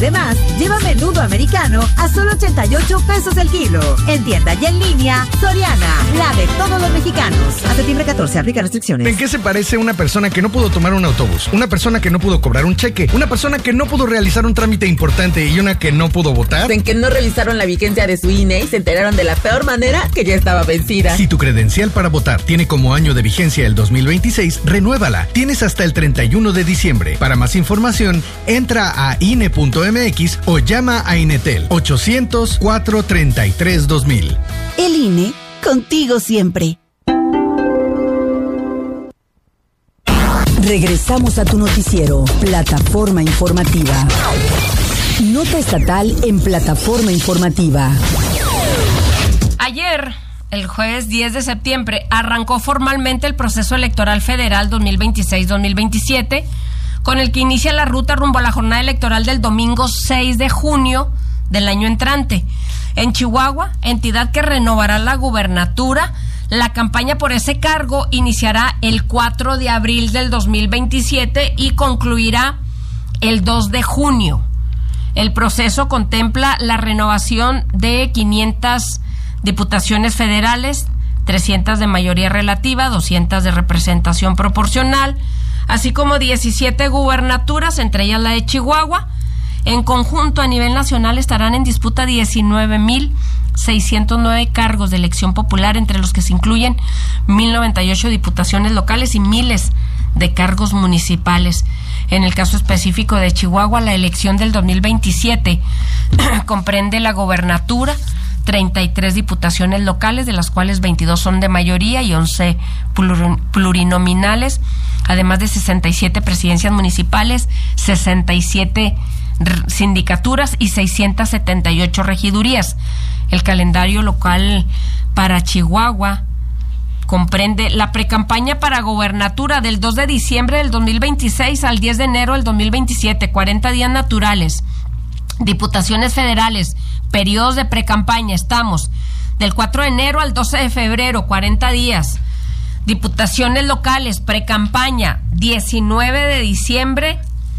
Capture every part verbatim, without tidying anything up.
Además, lleva menudo americano a solo ochenta y ocho pesos el kilo. En tienda y en línea, Soriana, la de todos los mexicanos. A septiembre catorce, aplica restricciones. ¿En qué se parece una persona que no pudo tomar un autobús? Una persona que no pudo cobrar un cheque. Una persona que no pudo realizar un trámite importante y una que no pudo votar. En que no revisaron la vigencia de su I N E y se enteraron de la peor manera que ya estaba vencida. Si tu credencial para votar tiene como año de vigencia el dos mil veintiséis, renuévala. Tienes hasta el treinta y uno de diciembre. Para más información, entra a I N E punto M X o llama a Inetel ochocientos, cuatrocientos treinta y tres, dos mil. El I N E, contigo siempre. Regresamos a tu noticiero, Plataforma Informativa. Nota estatal en Plataforma Informativa. Ayer, el jueves diez de septiembre, arrancó formalmente el proceso electoral federal dos mil veintiséis dos mil veintisiete, con el que inicia la ruta rumbo a la jornada electoral del domingo seis de junio del año entrante. En Chihuahua, entidad que renovará la gubernatura, la campaña por ese cargo iniciará el cuatro de abril del dos mil veintisiete y concluirá el dos de junio. El proceso contempla la renovación de quinientas diputaciones federales, trescientas de mayoría relativa, doscientas de representación proporcional, así como diecisiete gubernaturas, entre ellas la de Chihuahua. En conjunto, a nivel nacional, estarán en disputa diecinueve mil seiscientos nueve cargos de elección popular, entre los que se incluyen mil noventa y ocho diputaciones locales y miles de cargos municipales. En el caso específico de Chihuahua, la elección del dos mil veintisiete comprende la gobernatura, treinta y tres diputaciones locales, de las cuales veintidós son de mayoría y once plurinominales, además de sesenta y siete presidencias municipales, sesenta y siete sindicaturas y seiscientas setenta y ocho regidurías. El calendario local para Chihuahua comprende la precampaña para gobernatura del dos de diciembre del dos mil veintiséis al diez de enero del dos mil veintisiete, cuarenta días naturales. Diputaciones federales, periodos de precampaña, estamos del cuatro de enero al doce de febrero, cuarenta días. Diputaciones locales, precampaña, diecinueve de diciembre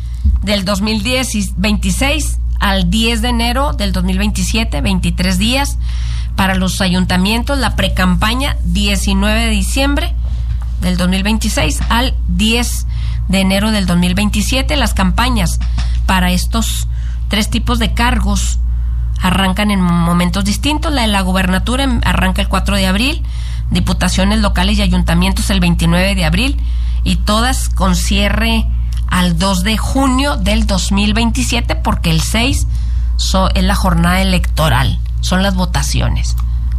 del dos mil veintiséis al diez de enero del dos mil veintisiete, veintitrés días. Para los ayuntamientos, la precampaña, diecinueve de diciembre del dos mil veintiséis al diez de enero del dos mil veintisiete. Las campañas para estos tres tipos de cargos arrancan en momentos distintos. La de la gubernatura arranca el cuatro de abril, diputaciones locales y ayuntamientos el veintinueve de abril, y todas con cierre al dos de junio del dos mil veintisiete, porque el seis so, es la jornada electoral, son las votaciones.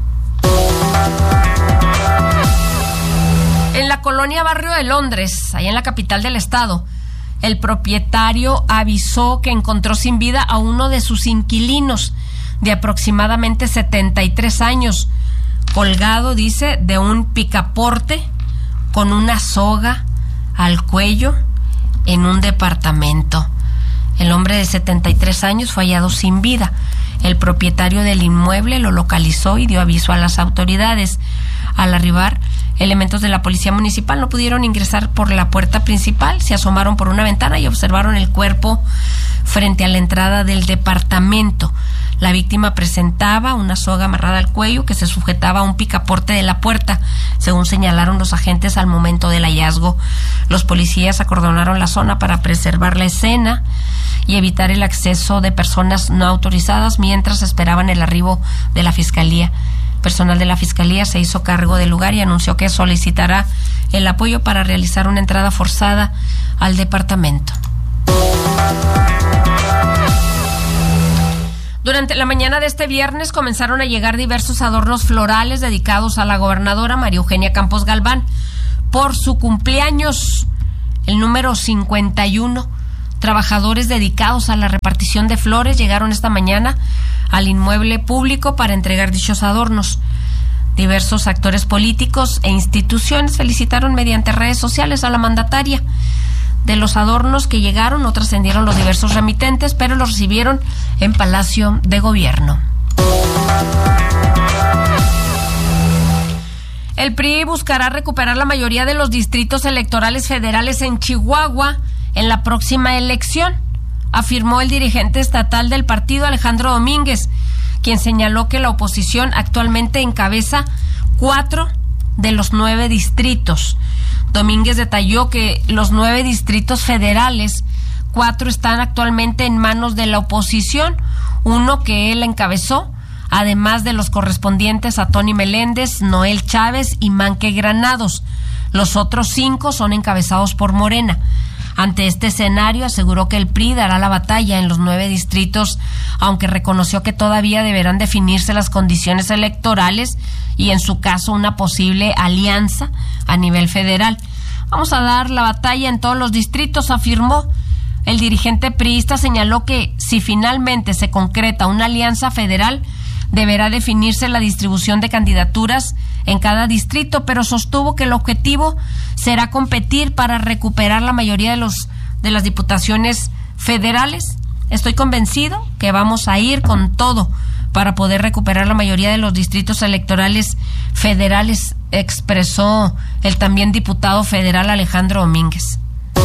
En la colonia Barrio de Londres, allá en la capital del estado, el propietario avisó que encontró sin vida a uno de sus inquilinos de aproximadamente setenta y tres años, colgado, dice, de un picaporte con una soga al cuello en un departamento. El hombre de setenta y tres años fue hallado sin vida. El propietario del inmueble lo localizó y dio aviso a las autoridades. Al arribar, elementos de la policía municipal no pudieron ingresar por la puerta principal, se asomaron por una ventana y observaron el cuerpo frente a la entrada del departamento. La víctima presentaba una soga amarrada al cuello que se sujetaba a un picaporte de la puerta, según señalaron los agentes al momento del hallazgo. Los policías acordonaron la zona para preservar la escena y evitar el acceso de personas no autorizadas mientras esperaban el arribo de la fiscalía. Personal de la fiscalía se hizo cargo del lugar y anunció que solicitará el apoyo para realizar una entrada forzada al departamento. Durante la mañana de este viernes comenzaron a llegar diversos adornos florales dedicados a la gobernadora María Eugenia Campos Galván por su cumpleaños, el número cincuenta y uno. Trabajadores dedicados a la repartición de flores llegaron esta mañana al inmueble público para entregar dichos adornos. Diversos actores políticos e instituciones felicitaron mediante redes sociales a la mandataria. De los adornos que llegaron, no trascendieron los diversos remitentes, pero los recibieron en Palacio de Gobierno. El P R I buscará recuperar la mayoría de los distritos electorales federales en Chihuahua en la próxima elección. afirmó el dirigente estatal del partido, Alejandro Domínguez, quien señaló que la oposición actualmente encabeza cuatro de los nueve distritos. Domínguez detalló que los nueve distritos federales, cuatro están actualmente en manos de la oposición, uno que él encabezó, además de los correspondientes a Tony Meléndez, Noel Chávez y Manque Granados. Los otros cinco son encabezados por Morena. Ante este escenario, aseguró que el P R I dará la batalla en los nueve distritos, aunque reconoció que todavía deberán definirse las condiciones electorales y, en su caso, una posible alianza a nivel federal. Vamos a dar la batalla en todos los distritos, afirmó. El dirigente priista señaló que si finalmente se concreta una alianza federal, deberá definirse la distribución de candidaturas en cada distrito, pero sostuvo que el objetivo será competir para recuperar la mayoría de los de las diputaciones federales. Estoy convencido que vamos a ir con todo para poder recuperar la mayoría de los distritos electorales federales, expresó el también diputado federal Alejandro Domínguez.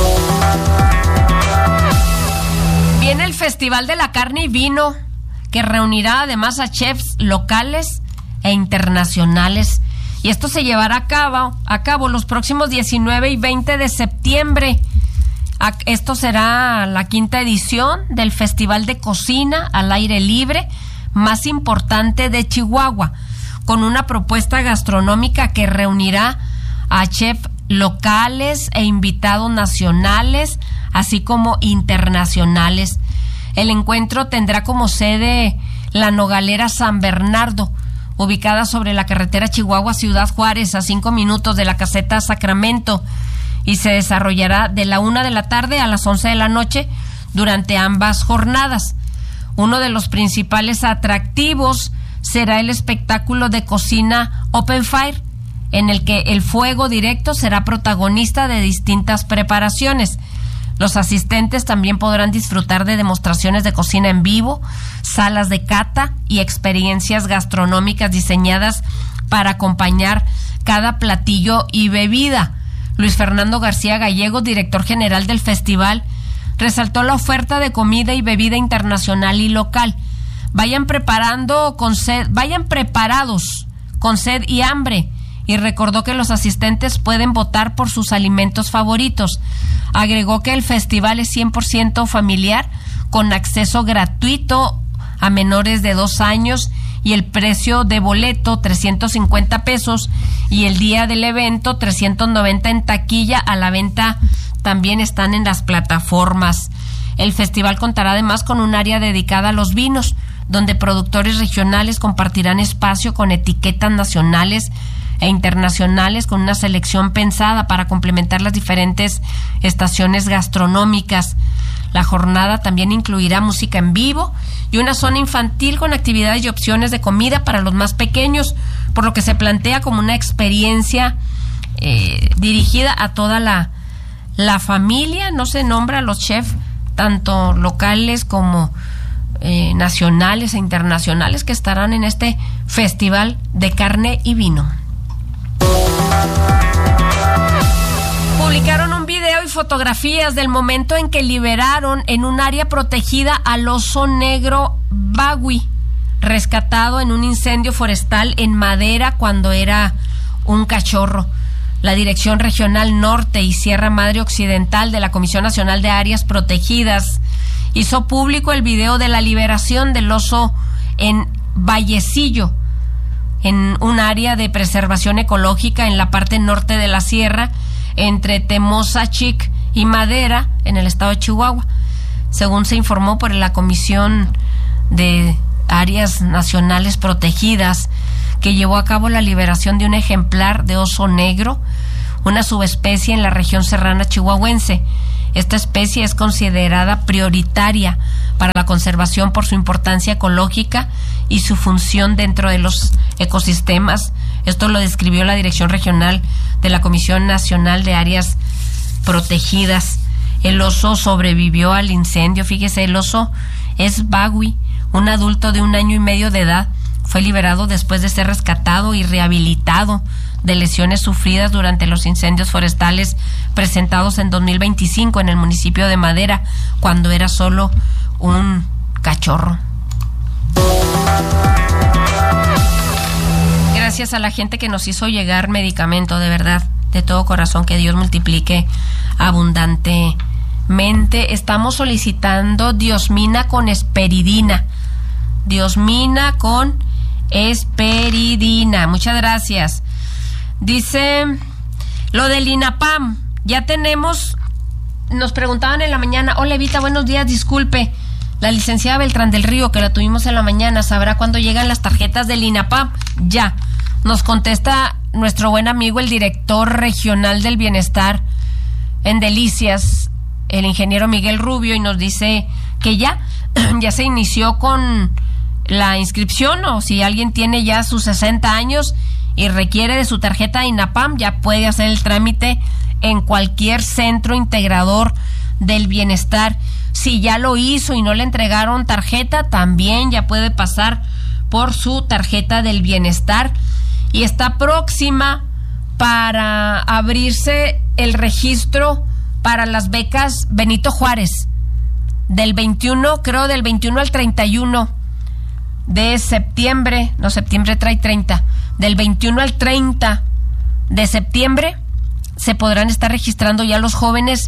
Viene el Festival de la Carne y Vino, que reunirá además a chefs locales e internacionales. Y esto se llevará a cabo, a cabo los próximos diecinueve y veinte de septiembre. Esto será la quinta edición del Festival de Cocina al Aire Libre más importante de Chihuahua, con una propuesta gastronómica que reunirá a chefs locales e invitados nacionales, así como internacionales. El encuentro tendrá como sede la Nogalera San Bernardo, ubicada sobre la carretera Chihuahua-Ciudad Juárez, a cinco minutos de la caseta Sacramento, y se desarrollará de la una de la tarde a las once de la noche durante ambas jornadas. Uno de los principales atractivos será el espectáculo de cocina Open Fire, en el que el fuego directo será protagonista de distintas preparaciones. Los asistentes también podrán disfrutar de demostraciones de cocina en vivo, salas de cata y experiencias gastronómicas diseñadas para acompañar cada platillo y bebida. Luis Fernando García Gallego, director general del festival, resaltó la oferta de comida y bebida internacional y local. Vayan preparando con sed, vayan preparados con sed y hambre, y recordó que los asistentes pueden votar por sus alimentos favoritos. Agregó que el festival es cien por ciento familiar, con acceso gratuito a menores de dos años y el precio de boleto trescientos cincuenta pesos, y el día del evento trescientos noventa en taquilla. A la venta también están en las plataformas. El festival contará además con un área dedicada a los vinos, donde productores regionales compartirán espacio con etiquetas nacionales e internacionales, con una selección pensada para complementar las diferentes estaciones gastronómicas. La jornada también incluirá música en vivo y una zona infantil con actividades y opciones de comida para los más pequeños, por lo que se plantea como una experiencia eh, dirigida a toda la, la familia. No se nombra a los chefs, tanto locales como eh, nacionales e internacionales, que estarán en este Festival de Carne y Vino. Publicaron un video y fotografías del momento en que liberaron en un área protegida al oso negro Bagui, rescatado en un incendio forestal en Madera cuando era un cachorro. La Dirección Regional Norte y Sierra Madre Occidental de la Comisión Nacional de Áreas Protegidas hizo público el video de la liberación del oso en Vallecillo, en un área de preservación ecológica en la parte norte de la sierra, entre Temozachic y Madera, en el estado de Chihuahua. Según se informó por la Comisión de Áreas Nacionales Protegidas, que llevó a cabo la liberación de un ejemplar de oso negro, una subespecie en la región serrana chihuahuense. Esta especie es considerada prioritaria para la conservación por su importancia ecológica y su función dentro de los ecosistemas. Esto lo describió la Dirección Regional de la Comisión Nacional de Áreas Protegidas. El oso sobrevivió al incendio. Fíjese, el oso es Bagui, un adulto de un año y medio de edad. Fue liberado después de ser rescatado y rehabilitado de lesiones sufridas durante los incendios forestales presentados en dos mil veinticinco en el municipio de Madera, cuando era solo un cachorro. Gracias a la gente que nos hizo llegar medicamento, de verdad, de todo corazón, que Dios multiplique abundantemente. Estamos solicitando Diosmina con esperidina. Diosmina con esperidina. Muchas gracias. Dice, lo del INAPAM, ya tenemos, nos preguntaban en la mañana, hola Evita, buenos días, disculpe, la licenciada Beltrán del Río, que la tuvimos en la mañana, ¿sabrá cuándo llegan las tarjetas del INAPAM? Ya. Nos contesta nuestro buen amigo, el director regional del bienestar en Delicias, el ingeniero Miguel Rubio, y nos dice que ya, ya se inició con la inscripción, o si alguien tiene ya sus sesenta años y requiere de su tarjeta INAPAM, ya puede hacer el trámite en cualquier centro integrador del bienestar. Si ya lo hizo y no le entregaron tarjeta, también ya puede pasar por su tarjeta del bienestar. Y está próxima para abrirse el registro para las becas Benito Juárez, del veintiuno, creo del veintiuno al treinta y uno de septiembre, no, septiembre trae treinta, del veintiuno al treinta de septiembre se podrán estar registrando ya los jóvenes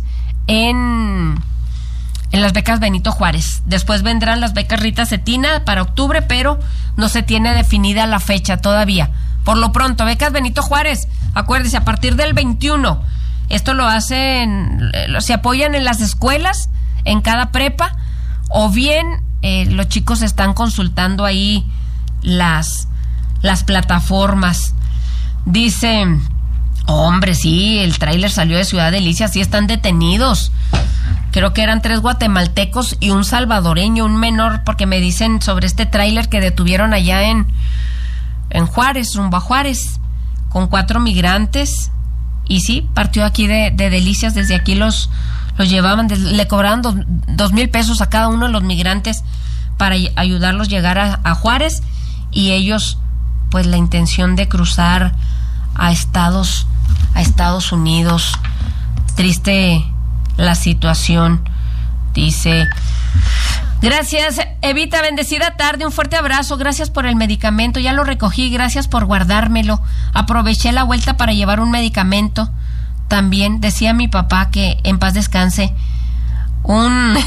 en, en las becas Benito Juárez. Después vendrán las becas Rita Cetina para octubre, pero no se tiene definida la fecha todavía. Por lo pronto, becas Benito Juárez, acuérdese, a partir del veintiuno, esto lo hacen, se apoyan en las escuelas, en cada prepa, o bien eh, los chicos están consultando ahí las, las plataformas. Dice, hombre, sí, el tráiler salió de Ciudad Delicias, sí están detenidos. Creo que eran tres guatemaltecos y un salvadoreño, un menor, porque me dicen sobre este tráiler que detuvieron allá en... en Juárez, rumbo a Juárez, con cuatro migrantes, y sí, partió aquí de, de Delicias, desde aquí los, los llevaban, de, le cobraban dos, dos mil pesos a cada uno de los migrantes para ayudarlos a llegar a, a Juárez, y ellos, pues la intención de cruzar a Estados, a Estados Unidos. Triste la situación, dice... Gracias, Evita, bendecida tarde, un fuerte abrazo, gracias por el medicamento, ya lo recogí, gracias por guardármelo, aproveché la vuelta para llevar un medicamento, también decía mi papá que en paz descanse, un,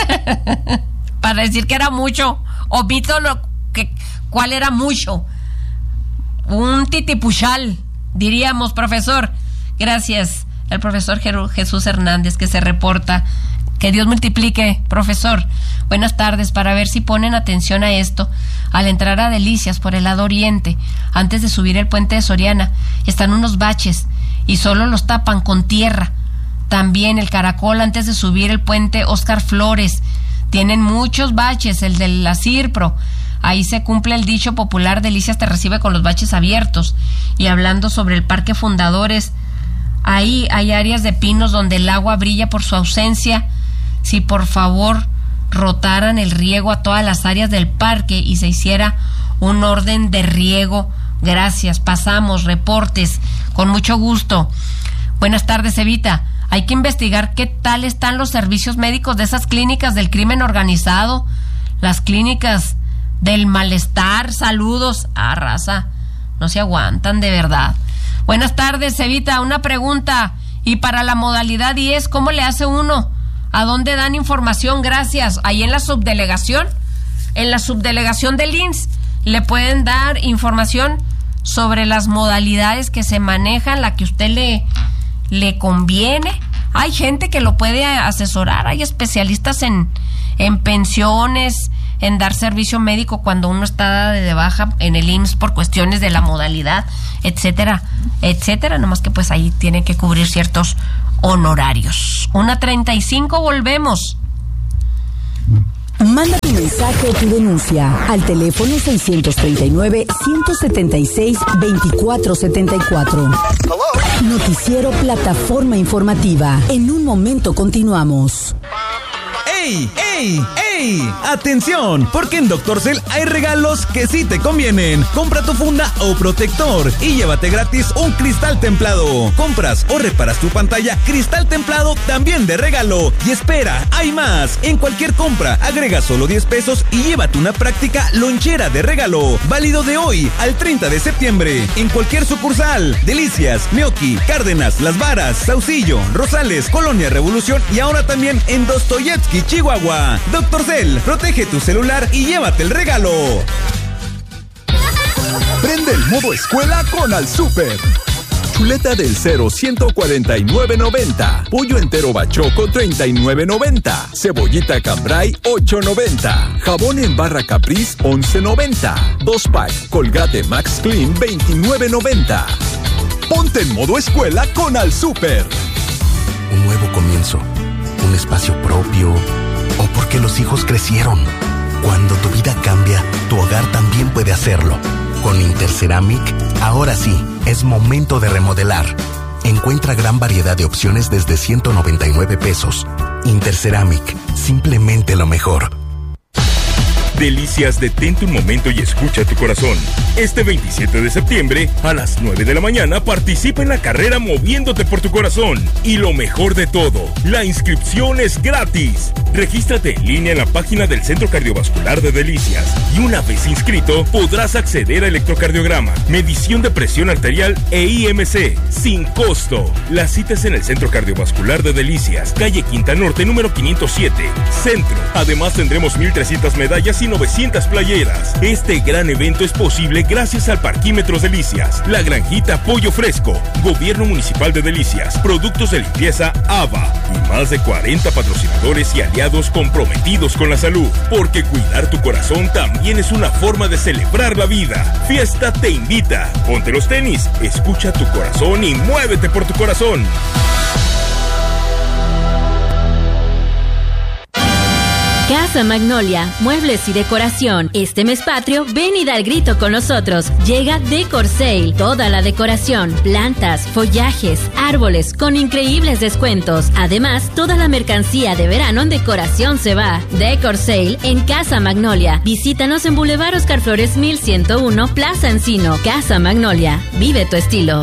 para decir que era mucho, omito lo que, cuál era mucho, un titipuchal, diríamos, profesor, gracias, el profesor Jesús Hernández que se reporta. Que Dios multiplique, profesor. Buenas tardes, para ver si ponen atención a esto. Al entrar a Delicias por el lado oriente, antes de subir el puente de Soriana, están unos baches y solo los tapan con tierra. También el Caracol, antes de subir el puente Óscar Flores, tienen muchos baches, el de la Cirpro. Ahí se cumple el dicho popular, Delicias te recibe con los baches abiertos. Y hablando sobre el Parque Fundadores, ahí hay áreas de pinos donde el agua brilla por su ausencia. Si por favor rotaran el riego a todas las áreas del parque y se hiciera un orden de riego. Gracias, pasamos, reportes, con mucho gusto. Buenas tardes, Evita. Hay que investigar qué tal están los servicios médicos de esas clínicas del crimen organizado, las clínicas del malestar. Saludos. Ah, raza, no se aguantan de verdad. Buenas tardes, Evita, una pregunta. Y para la modalidad diez, ¿cómo le hace uno? ¿A dónde dan información? Gracias. Ahí en la subdelegación, en la subdelegación del I M S S, le pueden dar información sobre las modalidades que se manejan, la que usted le, le conviene. Hay gente que lo puede asesorar, hay especialistas en, en pensiones, en dar servicio médico cuando uno está de baja en el I M S S por cuestiones de la modalidad, etcétera, etcétera, nomás que pues ahí tienen que cubrir ciertos honorarios. Una treinta y cinco, volvemos. Manda tu mensaje o tu denuncia al teléfono seiscientos treinta y nueve, ciento setenta y seis, veinticuatro setenta y cuatro. Noticiero Plataforma Informativa. En un momento continuamos. ¡Ey! ¡Ey! ¡Ey! ¡Hey! ¡Atención! Porque en Doctor Cel hay regalos que sí te convienen. Compra tu funda o protector y llévate gratis un cristal templado. Compras o reparas tu pantalla, cristal templado también de regalo. Y espera, hay más. En cualquier compra, agrega solo diez pesos y llévate una práctica lonchera de regalo. Válido de hoy al treinta de septiembre. En cualquier sucursal. Delicias, Meoqui, Cárdenas, Las Varas, Saucillo, Rosales, Colonia Revolución y ahora también en Dostoyevsky, Chihuahua. Doctor Cel, protege tu celular y llévate el regalo. Prende el modo escuela con Al Super. Chuleta del cero, ciento cuarenta y nueve noventa. Pollo entero bachoco, treinta y nueve noventa. Cebollita cambray, ocho noventa. Jabón en barra Caprice, once noventa. Dos pack Colgate Max Clean, veintinueve noventa. Ponte en modo escuela con Al Super. Un nuevo comienzo, un espacio propio, o porque los hijos crecieron. Cuando tu vida cambia, tu hogar también puede hacerlo. Con Interceramic, ahora sí, es momento de remodelar. Encuentra gran variedad de opciones desde ciento noventa y nueve pesos. Interceramic, simplemente lo mejor. Delicias, detente un momento y escucha tu corazón. Este veintisiete de septiembre, a las nueve de la mañana, participa en la carrera Moviéndote por tu Corazón. Y lo mejor de todo, la inscripción es gratis. Regístrate en línea en la página del Centro Cardiovascular de Delicias. Y una vez inscrito, podrás acceder a electrocardiograma, medición de presión arterial e I M C, sin costo. La cita es en el Centro Cardiovascular de Delicias, calle Quinta Norte, número quinientos siete, Centro. Además, tendremos mil trescientas medallas y novecientas playeras. Este gran evento es posible gracias al Parquímetros Delicias, La Granjita Pollo Fresco, Gobierno Municipal de Delicias, Productos de Limpieza A B A y más de cuarenta patrocinadores y aliados comprometidos con la salud. Porque cuidar tu corazón también es una forma de celebrar la vida. Fiesta te invita. Ponte los tenis, escucha tu corazón y muévete por tu corazón. Casa Magnolia, muebles y decoración. Este mes patrio, ven y da el grito con nosotros. Llega Decor Sale, toda la decoración, plantas, follajes, árboles, con increíbles descuentos. Además, toda la mercancía de verano en decoración se va. Decor Sale en Casa Magnolia. Visítanos en Boulevard Oscar Flores mil ciento uno, Plaza Encino. Casa Magnolia, vive tu estilo.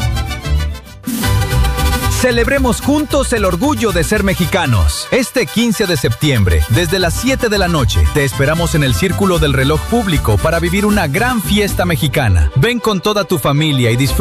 Celebremos juntos el orgullo de ser mexicanos. Este quince de septiembre, desde las siete de la noche, te esperamos en el Círculo del Reloj Público para vivir una gran fiesta mexicana. Ven con toda tu familia y disfruta